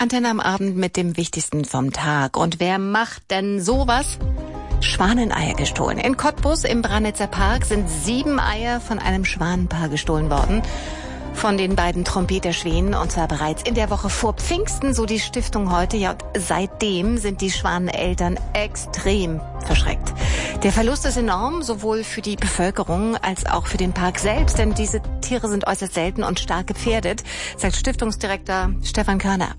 Antenne am Abend mit dem Wichtigsten vom Tag. Und wer macht denn sowas? Schwaneneier gestohlen. In Cottbus im Branitzer Park sind 7 Eier von einem Schwanenpaar gestohlen worden. Von den beiden Trompeterschwänen, und zwar bereits in der Woche vor Pfingsten, so die Stiftung heute. Ja, und seitdem sind die Schwaneneltern extrem verschreckt. Der Verlust ist enorm, sowohl für die Bevölkerung als auch für den Park selbst, denn diese Tiere sind äußerst selten und stark gefährdet, sagt Stiftungsdirektor Stefan Körner.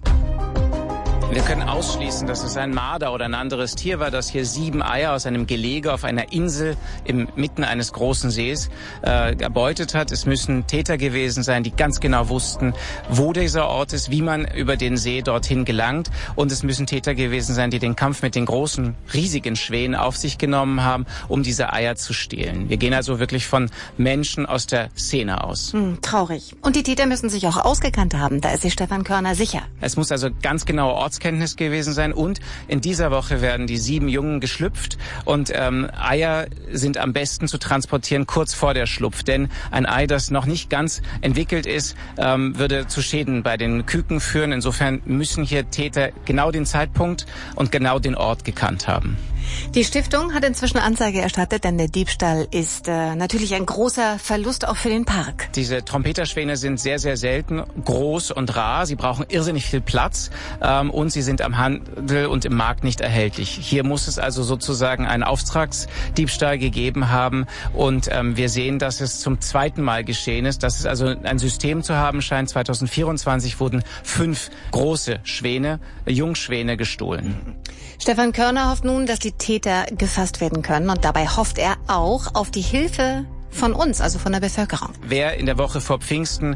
Wir können ausschließen, dass es ein Marder oder ein anderes Tier war, das hier 7 Eier aus einem Gelege auf einer Insel mitten eines großen Sees erbeutet hat. Es müssen Täter gewesen sein, die ganz genau wussten, wo dieser Ort ist, wie man über den See dorthin gelangt. Und es müssen Täter gewesen sein, die den Kampf mit den großen, riesigen Schwänen auf sich genommen haben, um diese Eier zu stehlen. Wir gehen also wirklich von Menschen aus der Szene aus. Traurig. Und die Täter müssen sich auch ausgekannt haben, da ist sich Stefan Körner sicher. Es muss also ganz genaue Ortskenntnis gewesen sein, und in dieser Woche werden die 7 Jungen geschlüpft, und Eier sind am besten zu transportieren kurz vor der Schlupf, denn ein Ei, das noch nicht ganz entwickelt ist, würde zu Schäden bei den Küken führen. Insofern müssen hier Täter genau den Zeitpunkt und genau den Ort gekannt haben. Die Stiftung hat inzwischen Anzeige erstattet, denn der Diebstahl ist natürlich ein großer Verlust auch für den Park. Diese Trompeterschwäne sind sehr, sehr selten, groß und rar. Sie brauchen irrsinnig viel Platz und sie sind am Handel und im Markt nicht erhältlich. Hier muss es also sozusagen einen Auftragsdiebstahl gegeben haben, und wir sehen, dass es zum 2. Mal geschehen ist, dass es also ein System zu haben scheint. 2024 wurden 5 große Schwäne, Jungschwäne gestohlen. Stefan Körner hofft nun, dass die Täter gefasst werden können, und dabei hofft er auch auf die Hilfe von uns, also von der Bevölkerung. Wer in der Woche vor Pfingsten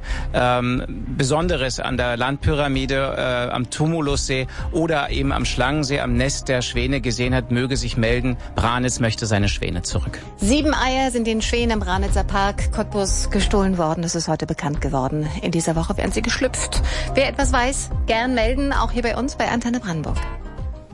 Besonderes an der Landpyramide, am Tumulussee oder eben am Schlangensee, am Nest der Schwäne gesehen hat, möge sich melden. Branitz möchte seine Schwäne zurück. 7 Eier sind den Schwänen im Branitzer Park Cottbus gestohlen worden. Das ist heute bekannt geworden. In dieser Woche werden sie geschlüpft. Wer etwas weiß, gern melden, auch hier bei uns bei Antenne Brandenburg.